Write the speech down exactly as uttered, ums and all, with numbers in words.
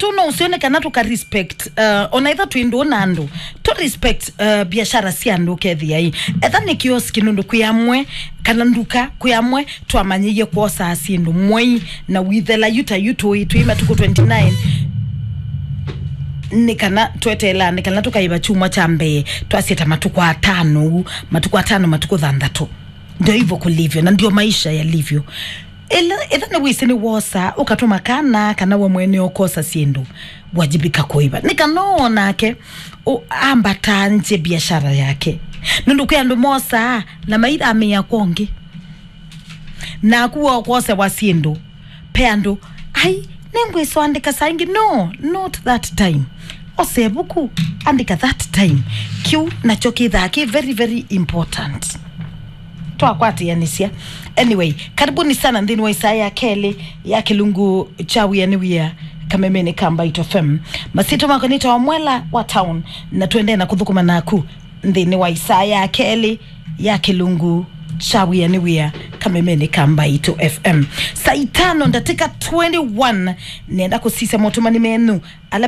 endo no usione kana tuka respect uh, onaitha tuindo nando to respect uh, biashara cia andu kethia hii etha ni kioski nundu kuyamwe kana nduka kuyamwe twamanyiye kwosa asindu mwei na withela yuta yuto itwima tuko twenty-nine nikana twetela nikana tukaiba chuma cha mbee twasieta matuko atano matuko atano matuko thandatu ndio hivyo kulivyo na ndio maisha yalivyo ela ethane wisini wosa ukatuma kana kana we mwene okosa siendo wajibika kuiba nikanaona yake ambata nje biashara yake nundu kyandu mosa na maida amia kongi na kuwa kose wasiendo peando ai nengwe so andika saingi no not that time osebuku andika that time q na choki dhaki very very important toa kwati yanisia anyway karibuni sana ndini wa Isaya Kelly ya Kilungu chawi anywia Kamemene Kambaito F M masito makonita wa mwela wa town na tuende na kuthukuma naku ndini wa Isaya Kelly ya Kilungu chawi anywia Kamemene Kambaito F M saitano ndatika twenty-one nenda kusisa motumani menu ala